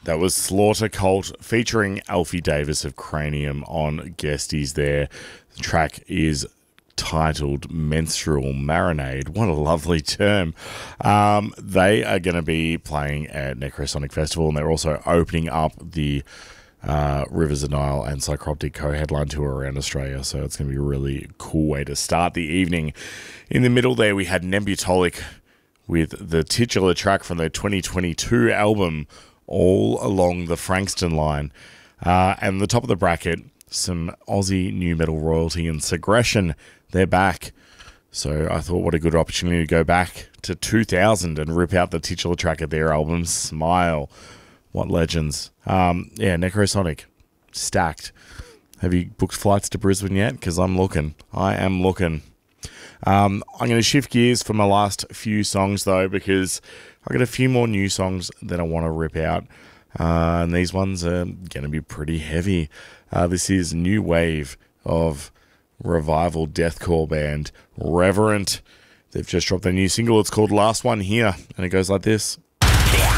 That was Slaughter Cult featuring Alfie Davis of Cranium on Guesties there. The track is titled Menstrual Marinade. What a lovely term. They are going to be playing at Necrosonic Festival, and they're also opening up the Rivers of Nile and Psychroptic co-headline tour around Australia, so it's going to be a really cool way to start the evening. In the middle there, we had Nembutolic with the titular track from their 2022 album, All Along the Frankston Line. And the top of the bracket, some Aussie new metal royalty and Segression. They're back. So I thought, what a good opportunity to go back to 2000 and rip out the titular track of their album, Smile. What legends. Necrosonic. Stacked. Have you booked flights to Brisbane yet? Because I'm looking. I am looking. I'm going to shift gears for my last few songs, though, because I've got a few more new songs that I want to rip out. And these ones are going to be pretty heavy. This is new wave of revival deathcore band Reverent. They've just dropped their new single. It's called Last One Here, and it goes like this.